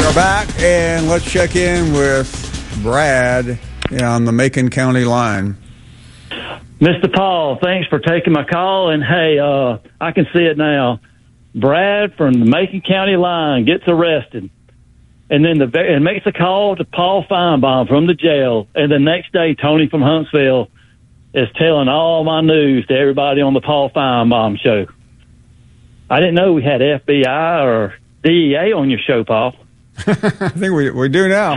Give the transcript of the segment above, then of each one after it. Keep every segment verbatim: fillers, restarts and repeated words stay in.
are back, and let's check in with Brad on the Macon County line. Mister Paul, thanks for taking my call. And, hey, uh, I can see it now. Brad from the Macon County line gets arrested and then the and makes a call to Paul Feinbaum from the jail. And the next day, Tony from Huntsville is telling all my news to everybody on the Paul Feinbaum show. I didn't know we had F B I or D E A on your show, Paul. I think we we do now.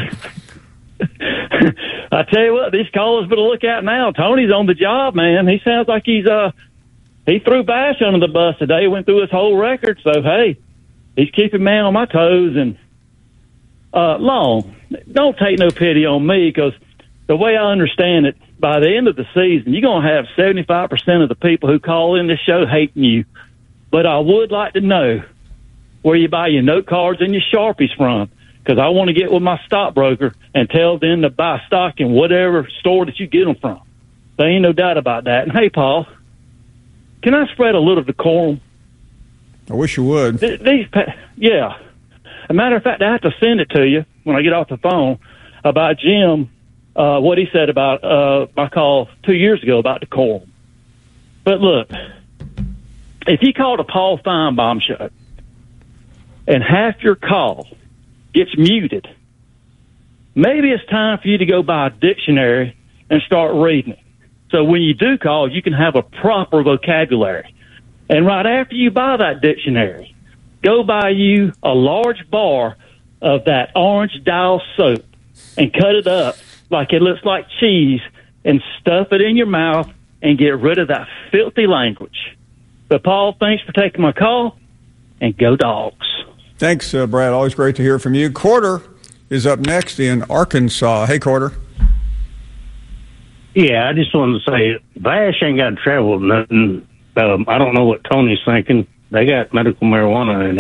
I tell you what, these callers better look out now. Tony's on the job, man. He sounds like he's uh he threw Bash under the bus today. Went through his whole record. So hey, he's keeping me on my toes. And uh, Long, don't take no pity on me, because the way I understand it, by the end of the season, you're gonna have seventy-five percent of the people who call in this show hating you. But I would like to know where you buy your note cards and your Sharpies from, because I want to get with my stockbroker and tell them to buy stock in whatever store that you get them from. There ain't no doubt about that. And, hey, Paul, can I spread a little decorum? I wish you would. Th- these, yeah. As a matter of fact, I have to send it to you when I get off the phone about Jim, uh, what he said about uh, my call two years ago about decorum. But, look, if you called a Paul Feinbaum show and half your call gets muted, maybe it's time for you to go buy a dictionary and start reading it. So when you do call, you can have a proper vocabulary. And right after you buy that dictionary, go buy you a large bar of that orange dial soap and cut it up like it looks like cheese and stuff it in your mouth and get rid of that filthy language. But, Paul, thanks for taking my call, and go Dogs. Thanks, uh, Brad. Always great to hear from you. Quarter is up next in Arkansas. Hey, Quarter. Yeah, I just wanted to say, Bash ain't got to travel nothing. Um, I don't know what Tony's thinking. They got medical marijuana in